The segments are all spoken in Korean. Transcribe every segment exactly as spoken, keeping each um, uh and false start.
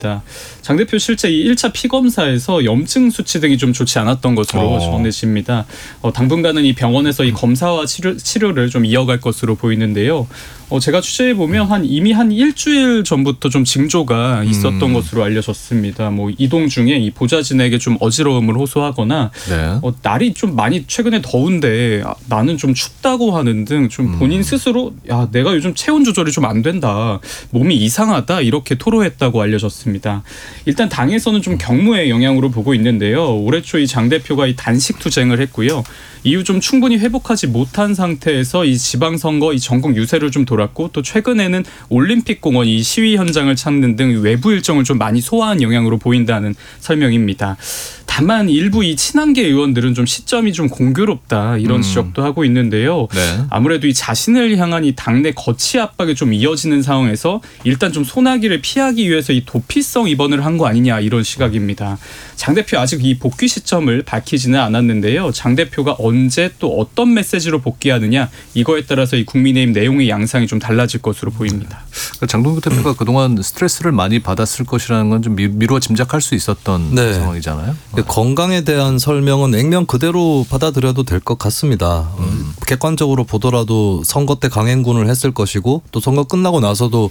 장 대표 실제 이 일 차 피검사에서 염증 수치 등이 좀 좋지 않았던 것으로 어. 전해집니다. 어, 당분간은 이 병원에서 이 검사와 치료, 치료를 좀 이어갈 것으로 보이는데요. 어, 제가 취재해 보면 한 이미 한 일주일 전부터 좀 징조가 있었던 음. 것으로 알려졌습니다. 뭐 이동 중에 이 보좌진에게 좀 어지러움을 호소하거나 네. 어, 날이 좀 많이 최근에 더운데 아, 나는 좀 춥다고 하는 등 좀 본인 음. 스스로 야 내가 요즘 체온 조절이 좀 안 된다, 몸이 이상하다 이렇게 토로했다고 알려졌습니다. 일단 당에서는 좀 경무의 영향으로 보고 있는데요. 올해 초 이 장 대표가 이 단식 투쟁을 했고요. 이후 좀 충분히 회복하지 못한 상태에서 이 지방선거 이 전국 유세를 좀 돌았고 또 최근에는 올림픽 공원 이 시위 현장을 찾는 등 외부 일정을 좀 많이 소화한 영향으로 보인다는 설명입니다. 다만 일부 이 친한계 의원들은 좀 시점이 좀 공교롭다 이런 음. 지적도 하고 있는데요. 네. 아무래도 이 자신을 향한 이 당내 거취 압박이 좀 이어지는 상황에서 일단 좀 소나기를 피하기 위해서 이 도피성 입원을 한 거 아니냐 이런 시각입니다. 장 대표 아직 이 복귀 시점을 밝히지는 않았는데요. 장 대표가 언제 또 어떤 메시지로 복귀하느냐 이거에 따라서 이 국민의힘 내용의 양상이 좀 달라질 것으로 보입니다. 그러니까 장동혁 대표가 그동안 스트레스를 많이 받았을 것이라는 건 좀 미루어 짐작할 수 있었던 네. 상황이잖아요. 건강에 대한 설명은 액면 그대로 받아들여도 될 것 같습니다. 음. 객관적으로 보더라도 선거 때 강행군을 했을 것이고 또 선거 끝나고 나서도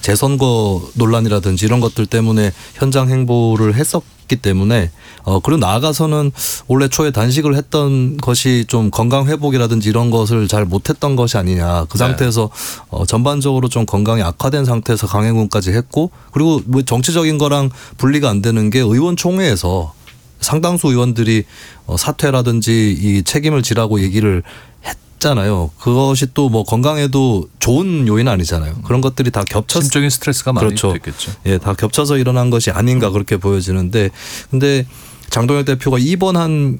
재선거 논란이라든지 이런 것들 때문에 현장 행보를 했었기 때문에 어 그리고 나아가서는 올해 초에 단식을 했던 것이 좀 건강 회복이라든지 이런 것을 잘 못했던 것이 아니냐. 그 상태에서 네. 어 전반적으로 좀 건강이 악화된 상태에서 강행군까지 했고 그리고 뭐 정치적인 거랑 분리가 안 되는 게 의원총회에서 상당수 의원들이 사퇴라든지 이 책임을 지라고 얘기를 했잖아요. 그것이 또 뭐 건강에도 좋은 요인은 아니잖아요. 그런 것들이 다 겹쳐 심적인 스트레스가 많이 그렇죠. 됐겠죠. 예, 다 겹쳐서 일어난 것이 아닌가 그렇게 보여지는데, 근데 장동혁 대표가 입원한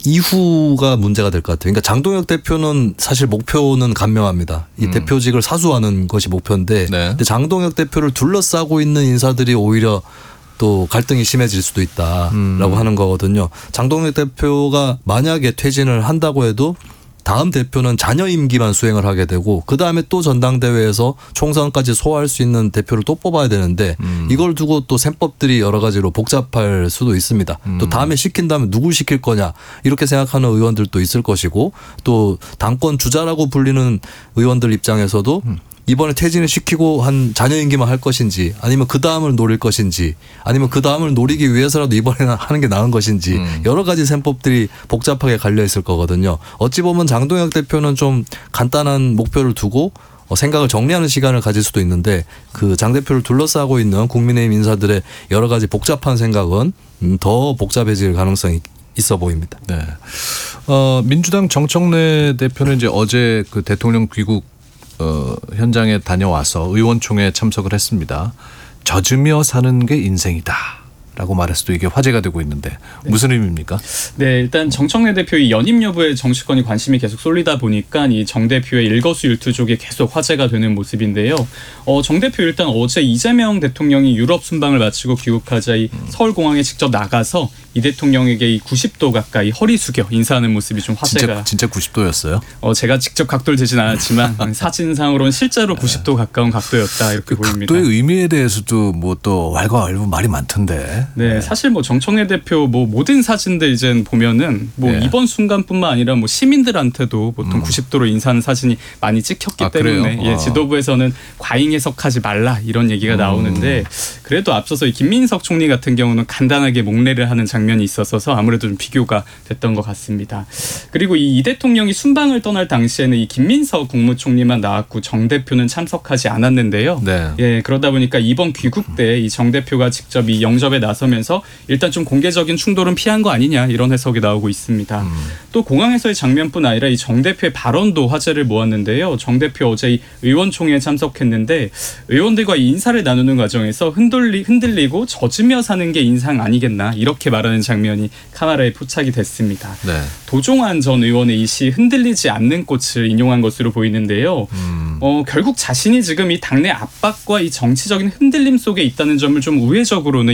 이후가 문제가 될 것 같아요. 그러니까 장동혁 대표는 사실 목표는 간명합니다. 이 음. 대표직을 사수하는 것이 목표인데, 네. 근데 장동혁 대표를 둘러싸고 있는 인사들이 오히려 또 갈등이 심해질 수도 있다라고 음. 하는 거거든요. 장동혁 대표가 만약에 퇴진을 한다고 해도 다음 대표는 잔여 임기만 수행을 하게 되고 그 다음에 또 전당대회에서 총선까지 소화할 수 있는 대표를 또 뽑아야 되는데 음. 이걸 두고 또 셈법들이 여러 가지로 복잡할 수도 있습니다. 음. 또 다음에 시킨다면 누구 시킬 거냐 이렇게 생각하는 의원들도 있을 것이고 또 당권 주자라고 불리는 의원들 입장에서도 음. 이번에 퇴진을 시키고 한 잔여 임기만 할 것인지 아니면 그 다음을 노릴 것인지 아니면 그 다음을 노리기 위해서라도 이번에는 하는 게 나은 것인지 음. 여러 가지 셈법들이 복잡하게 갈려 있을 거거든요. 어찌 보면 장동혁 대표는 좀 간단한 목표를 두고 생각을 정리하는 시간을 가질 수도 있는데 그 장 대표를 둘러싸고 있는 국민의힘 인사들의 여러 가지 복잡한 생각은 더 복잡해질 가능성이 있어 보입니다. 네. 어, 민주당 정청래 대표는 이제 어제 그 대통령 귀국 어, 현장에 다녀와서 의원총회에 참석을 했습니다. 젖으며 사는 게 인생이다 라고 말해서도 이게 화제가 되고 있는데 무슨 의미입니까? 네, 일단 정청래 대표의 연임 여부에 정치권이 관심이 계속 쏠리다 보니까 이 정 대표의 일거수일투족이 계속 화제가 되는 모습인데요. 어, 정 대표 일단 어제 이재명 대통령이 유럽 순방을 마치고 귀국하자 이 서울공항에 직접 나가서 이 대통령에게 이 구십 도 가까이 허리 숙여 인사하는 모습이 좀 화제가. 진짜, 진짜 구십 도였어요? 어, 제가 직접 각도를 재진 않았지만 사진상으로는 실제로 구십 도 가까운 각도였다 이렇게 그 보입니다. 각도의 의미에 대해서도 뭐 또 왈가왈부 말이 많던데. 네, 네, 사실 뭐 정청래 대표 뭐 모든 사진들 이제 보면은 뭐 네. 이번 순간뿐만 아니라 뭐 시민들한테도 보통 음. 구십 도로 인사하는 사진이 많이 찍혔기 아, 때문에 예, 아. 지도부에서는 과잉 해석하지 말라 이런 얘기가 음. 나오는데 그래도 앞서서 이 김민석 총리 같은 경우는 간단하게 목례를 하는 장면이 있었어서 아무래도 좀 비교가 됐던 것 같습니다. 그리고 이, 이 대통령이 순방을 떠날 당시에는 이 김민석 국무총리만 나왔고 정 대표는 참석하지 않았는데요. 네. 예, 그러다 보니까 이번 귀국 때 이 정 대표가 직접 이 영접에 나서면서 일단 좀 공개적인 충돌은 피한 거 아니냐 이런 해석이 나오고 있습니다. 음. 또 공항에서의 장면뿐 아니라 이 정 대표의 발언도 화제를 모았는데요. 정 대표 어제 이 의원총회에 참석했는데 의원들과 이 인사를 나누는 과정에서 흔들리, 흔들리고 젖으며 사는 게 인상 아니겠나 이렇게 말하는 장면이 카메라에 포착이 됐습니다. 네. 도종환 전 의원의 이 시 흔들리지 않는 꽃을 인용한 것으로 보이는데요. 음. 어, 결국 자신이 지금 이 당내 압박과 이 정치적인 흔들림 속에 있다는 점을 좀 우회적으로는 인정한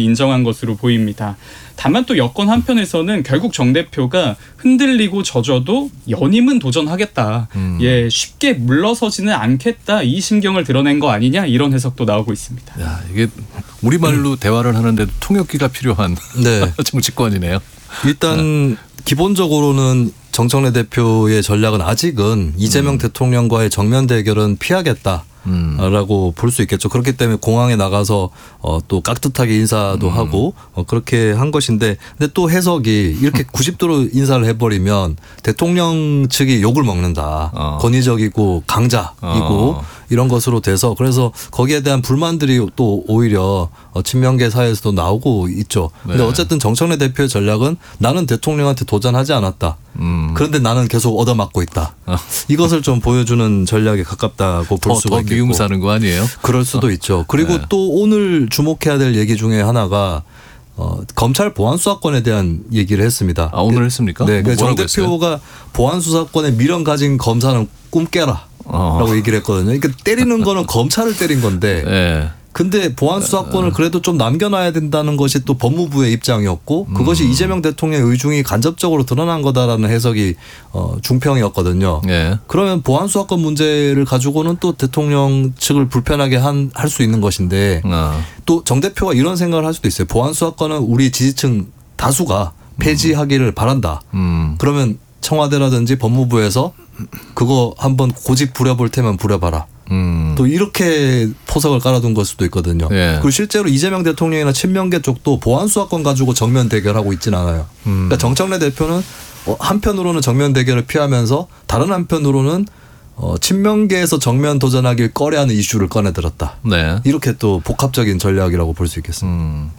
것으로 보입니다. 다만 또 여권 한편에서는 결국 정 대표가 흔들리고 젖어도 연임은 도전하겠다. 음. 예, 쉽게 물러서지는 않겠다. 이 심경을 드러낸 거 아니냐 이런 해석도 나오고 있습니다. 야, 이게 우리말로 대화를 하는데도 통역기가 필요한 네. 정치권이네요. 일단 기본적으로는 정청래 대표의 전략은 아직은 이재명 음. 대통령과의 정면 대결은 피하겠다. 음. 라고 볼 수 있겠죠. 그렇기 때문에 공항에 나가서 어, 또 깍듯하게 인사도 음. 하고 어, 그렇게 한 것인데, 근데 또 해석이 이렇게 구십 도로 인사를 해버리면 대통령 측이 욕을 먹는다. 어. 권위적이고 강자이고 어. 이런 것으로 돼서, 그래서 거기에 대한 불만들이 또 오히려 어, 친명계 사회에서도 나오고 있죠. 근데 네. 어쨌든 정청래 대표의 전략은 나는 대통령한테 도전하지 않았다. 음. 그런데 나는 계속 얻어맞고 있다. 어. 이것을 좀 보여주는 전략에 가깝다고 볼 더, 수가 더 있겠고. 미움 사는 거 아니에요? 그럴 수도 있죠. 그리고 네. 또 오늘 주목해야 될 얘기 중에 하나가 어, 검찰 보안 수사권에 대한 얘기를 했습니다. 아, 오늘 했습니까? 네, 뭐, 정 뭐라고 했어요? 대표가 보안 수사권에 미련 가진 검사는 꿈 깨라. 어. 라고 얘기를 했거든요. 그러니까 때리는 거는 검찰을 때린 건데, 네. 근데 보안 수사권을 그래도 좀 남겨놔야 된다는 것이 또 법무부의 입장이었고, 그것이 음. 이재명 대통령의 의중이 간접적으로 드러난 거다라는 해석이 어, 중평이었거든요. 네. 그러면 보안 수사권 문제를 가지고는 또 대통령 측을 불편하게 한 할 수 있는 것인데, 어. 또 정 대표가 이런 생각을 할 수도 있어요. 보안 수사권은 우리 지지층 다수가 폐지하기를 바란다. 음. 그러면 청와대라든지 법무부에서 그거 한번 고집 부려볼 테면 부려봐라. 음. 또 이렇게 포석을 깔아둔 걸 수도 있거든요. 예. 그리고 실제로 이재명 대통령이나 친명계 쪽도 보안 수사권 가지고 정면 대결하고 있지는 않아요. 음. 그러니까 정청래 대표는 어, 한편으로는 정면 대결을 피하면서 다른 한편으로는 어, 친명계에서 정면 도전하길 꺼려하는 이슈를 꺼내들었다. 네. 이렇게 또 복합적인 전략이라고 볼 수 있겠습니다. 음.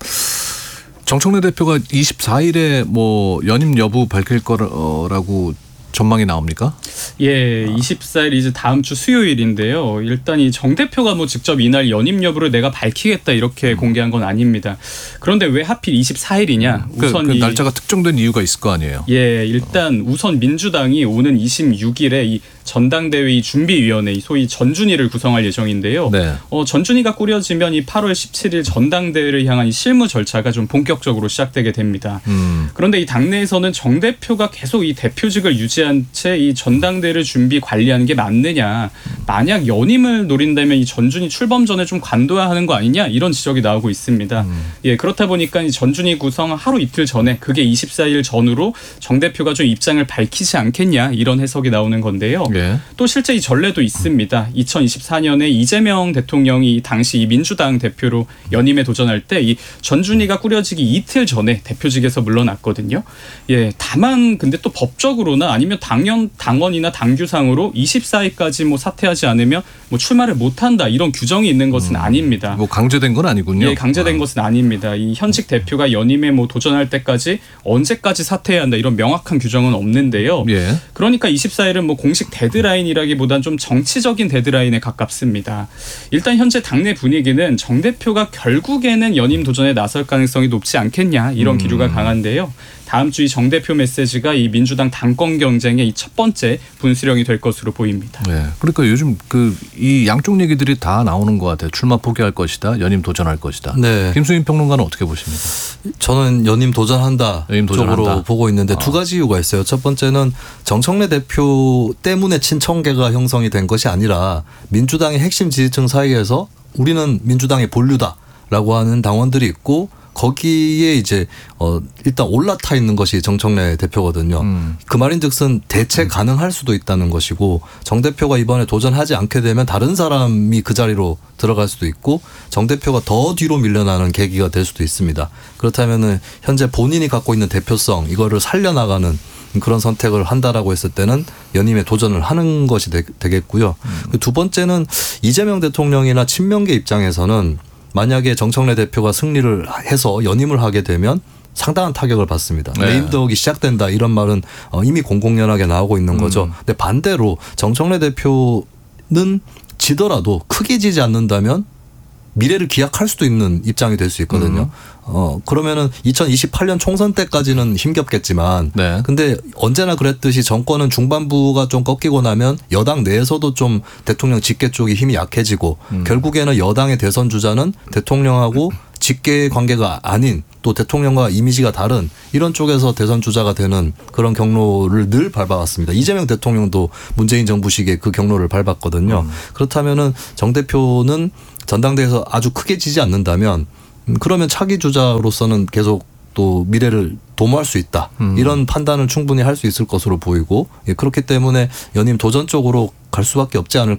정청래 대표가 이십사 일에 뭐 연임 여부 밝힐 거라고 전망이 나옵니까? 예, 이십사 일 이제 다음 주 수요일인데요. 일단 이 정 대표가 뭐 직접 이날 연임 여부를 내가 밝히겠다 이렇게 공개한 건 아닙니다. 그런데 왜 하필 이십사 일이냐? 그, 우선 그 이 날짜가 특정된 이유가 있을 거 아니에요. 예, 일단 우선 민주당이 오는 이십육 일에 이 전당대회 준비위원회, 소위 전준위를 구성할 예정인데요. 네. 어, 전준위가 꾸려지면 이 팔월 십칠일 전당대회를 향한 이 실무 절차가 좀 본격적으로 시작되게 됩니다. 음. 그런데 이 당내에서는 정 대표가 계속 이 대표직을 유지한 채 이 전당대회를 준비 관리하는 게 맞느냐, 만약 연임을 노린다면 이 전준위 출범 전에 좀 관둬야 하는 거 아니냐, 이런 지적이 나오고 있습니다. 음. 예, 그렇다 보니까 이 전준위 구성 하루 이틀 전에, 그게 이십사 일 전후로 정 대표가 좀 입장을 밝히지 않겠냐, 이런 해석이 나오는 건데요. 예. 또 실제 이 전례도 있습니다. 이천이십사 년에 이재명 대통령이 당시 이 민주당 대표로 연임에 도전할 때 이 전준위가 꾸려지기 이틀 전에 대표직에서 물러났거든요. 예, 다만 근데 또 법적으로나 아니면 당연 당원이나 당규상으로 이십사 일까지 뭐 사퇴하지 않으면 뭐 출마를 못한다, 이런 규정이 있는 것은 음. 아닙니다. 뭐 강제된 건 아니군요. 예, 강제된 아. 것은 아닙니다. 이 현직 대표가 연임에 뭐 도전할 때까지 언제까지 사퇴해야 한다, 이런 명확한 규정은 없는데요. 예. 그러니까 이십사 일은 뭐 공식 데드라인이라기보단 좀 정치적인 데드라인에 가깝습니다. 일단 현재 당내 분위기는 정 대표가 결국에는 연임 도전에 나설 가능성이 높지 않겠냐, 이런 기류가 강한데요. 다음 주 이 정 대표 메시지가 이 민주당 당권 경쟁의 이 첫 번째 분수령이 될 것으로 보입니다. 네, 그러니까 요즘 그 이 양쪽 얘기들이 다 나오는 것 같아요. 출마 포기할 것이다, 연임 도전할 것이다. 네. 김수인 평론가는 어떻게 보십니까? 저는 연임 도전한다 연임 도전한다. 쪽으로 보고 있는데, 두 가지 이유가 있어요. 첫 번째는 정청래 대표 때문에 친청계가 형성이 된 것이 아니라 민주당의 핵심 지지층 사이에서 우리는 민주당의 본류다라고 하는 당원들이 있고, 거기에 이제 어 일단 올라타 있는 것이 정청래 대표거든요. 음. 그 말인즉슨 대체 가능할 수도 있다는 것이고, 정 대표가 이번에 도전하지 않게 되면 다른 사람이 그 자리로 들어갈 수도 있고, 정 대표가 더 뒤로 밀려나는 계기가 될 수도 있습니다. 그렇다면은 현재 본인이 갖고 있는 대표성, 이거를 살려나가는 그런 선택을 한다라고 했을 때는 연임에 도전을 하는 것이 되, 되겠고요. 음. 두 번째는 이재명 대통령이나 친명계 입장에서는 만약에 정청래 대표가 승리를 해서 연임을 하게 되면 상당한 타격을 받습니다. 네. 레임덕이 시작된다, 이런 말은 이미 공공연하게 나오고 있는 거죠. 음. 근데 반대로 정청래 대표는 지더라도 크게 지지 않는다면 미래를 기약할 수도 있는 입장이 될 수 있거든요. 음. 어 그러면은 이천이십팔 년 총선 때까지는 힘겹겠지만, 네. 근데 언제나 그랬듯이 정권은 중반부가 좀 꺾이고 나면 여당 내에서도 좀 대통령 직계 쪽이 힘이 약해지고, 음. 결국에는 여당의 대선 주자는 대통령하고 직계 관계가 아닌 또 대통령과 이미지가 다른 이런 쪽에서 대선 주자가 되는 그런 경로를 늘 밟아왔습니다. 이재명 대통령도 문재인 정부 시기에 그 경로를 밟았거든요. 음. 그렇다면은 정 대표는 전당대회에서 아주 크게 지지 않는다면 그러면 차기 주자로서는 계속 또 미래를 도모할 수 있다. 음. 이런 판단을 충분히 할 수 있을 것으로 보이고 예, 그렇기 때문에 연임 도전 쪽으로 갈 수밖에 없지 않을까.